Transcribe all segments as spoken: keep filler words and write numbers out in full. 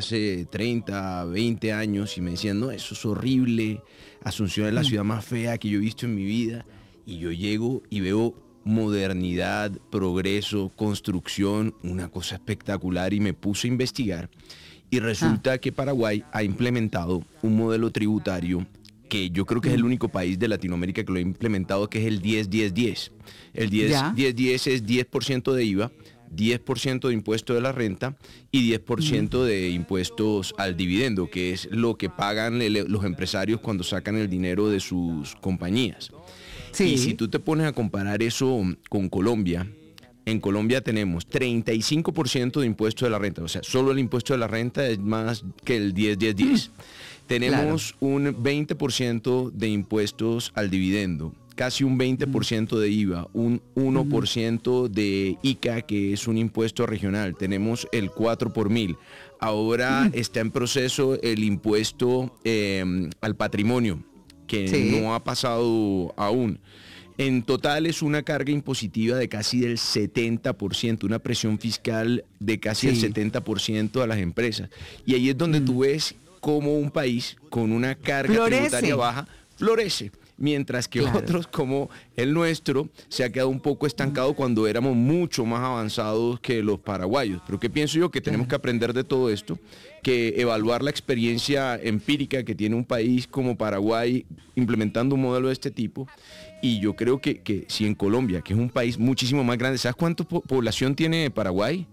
hace treinta, veinte años y me decían, no, eso es horrible, Asunción es la ciudad más fea que yo he visto en mi vida. Y yo llego y veo modernidad, progreso, construcción, una cosa espectacular, y me puse a investigar. Y resulta ah. que Paraguay ha implementado un modelo tributario que yo creo que es el único país de Latinoamérica que lo ha implementado, que es el diez diez diez. El diez diez diez es diez por ciento de I V A, diez por ciento de impuesto de la renta y diez por ciento de impuestos al dividendo, que es lo que pagan los empresarios cuando sacan el dinero de sus compañías. Sí. Y si tú te pones a comparar eso con Colombia, en Colombia tenemos treinta y cinco por ciento de impuesto de la renta, o sea, solo el impuesto de la renta es más que el diez diez diez. Tenemos claro. un veinte por ciento de impuestos al dividendo, casi un veinte por ciento de I V A, un uno por ciento de I C A, que es un impuesto regional, tenemos el cuatro por mil. Ahora está en proceso el impuesto eh, al patrimonio, que sí. no ha pasado aún. En total es una carga impositiva de casi del setenta por ciento, una presión fiscal de casi sí. el setenta por ciento a las empresas. Y ahí es donde mm. tú ves cómo un país con una carga florece. tributaria baja florece, mientras que claro. otros como el nuestro se ha quedado un poco estancado cuando éramos mucho más avanzados que los paraguayos. Pero ¿qué pienso yo? Que tenemos que aprender de todo esto, que evaluar la experiencia empírica que tiene un país como Paraguay implementando un modelo de este tipo. Y yo creo que, que si en Colombia, que es un país muchísimo más grande, ¿sabes cuánta po- población tiene Paraguay?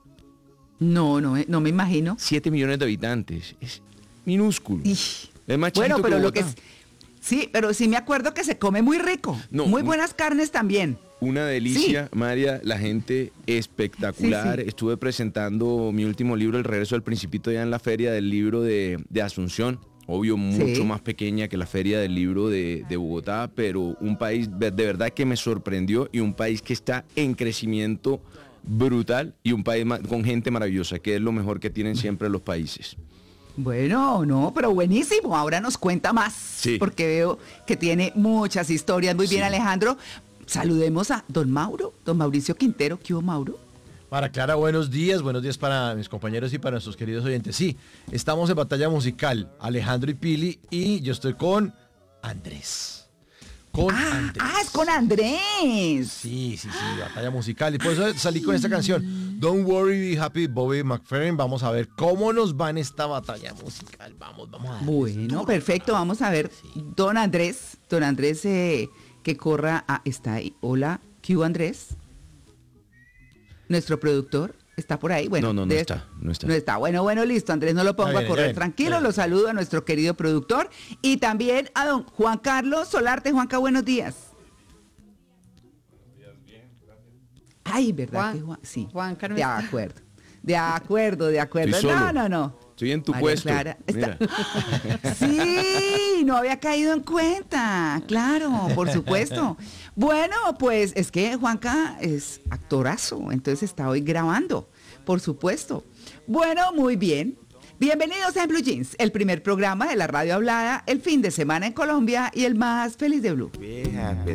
No, no, no me imagino. Siete millones de habitantes, es minúsculo. Ij. Es más bueno, chiquito pero que lo que Bogotá. es, sí, pero sí me acuerdo que se come muy rico, no, muy buenas carnes también. Una delicia, sí. María, la gente espectacular. Sí, sí. Estuve presentando mi último libro, El regreso del Principito, ya en la feria del libro de, de Asunción. Obvio, mucho sí. más pequeña que la feria del libro de, de Bogotá, pero un país de verdad que me sorprendió, y un país que está en crecimiento brutal, y un país con gente maravillosa, que es lo mejor que tienen siempre los países. Bueno, no, pero buenísimo. Ahora nos cuenta más, sí. porque veo que tiene muchas historias. Muy bien, sí. Alejandro. Saludemos a don Mauro, don Mauricio Quintero. ¿Qué hubo, Mauro? Para Clara, buenos días, buenos días para mis compañeros y para nuestros queridos oyentes. Sí, estamos en batalla musical, Alejandro y Pili, y yo estoy con Andrés. Con ah, Andrés. Ah, es con Andrés. Sí, sí, sí, batalla musical. Y por eso salí con esta canción, Don't Worry, Be Happy, Bobby McFerrin. Vamos a ver cómo nos va en esta batalla musical. Vamos, vamos a ver. Bueno, perfecto, vamos a ver. Sí. Don Andrés, don Andrés, eh, que corra a... Está ahí. Hola, ¿qué hubo, Andrés? Nuestro productor está por ahí. Bueno, no, no, no de... está, no está. No está. Bueno, bueno, listo. Andrés, no lo pongo bien, a correr. Bien, tranquilo, bien. Lo saludo a nuestro querido productor y también a don Juan Carlos Solarte. Juanca, buenos días. Buenos días, bien, gracias. Ay, ¿verdad Juan, que Juan? Sí, Juan Carlos. De acuerdo. De acuerdo, de acuerdo. No, no, no. Estoy en tu María puesto. Clara, está... Sí, no había caído en cuenta. Claro, por supuesto. Bueno, pues es que Juanca es actorazo, entonces está hoy grabando, por supuesto. Bueno, muy bien. Bienvenidos a En Blue Jeans, el primer programa de la radio hablada, el fin de semana en Colombia y el más feliz de Blue.